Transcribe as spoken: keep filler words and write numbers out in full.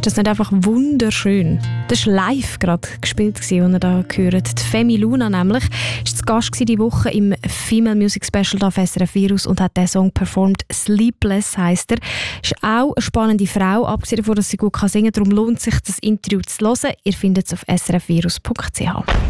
Ist das nicht einfach wunderschön? Das war live gerade gespielt, als ihr da gehört. Die Femi Luna nämlich war zu Gast diese Woche im Female Music Special auf S R F Virus und hat diesen Song performt. «Sleepless» heisst er. Ist auch eine spannende Frau, abgesehen davon, dass sie gut singen kann. Darum lohnt sich das Interview zu hören. Ihr findet es auf s r f virus punkt c h.